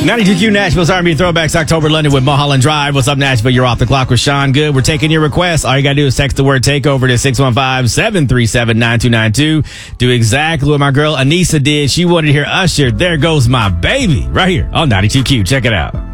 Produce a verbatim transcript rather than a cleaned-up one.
ninety-two Q Nashville's R and B Throwbacks October London with Mulholland Drive. What's up, Nashville? You're off the clock with Sean Good. We're taking your requests. All you got to do is text the word takeover to six one five, seven three seven, nine two nine two. Do exactly what my girl Anissa did. She wanted to hear Usher. There Goes My Baby right here on ninety-two Q. Check it out.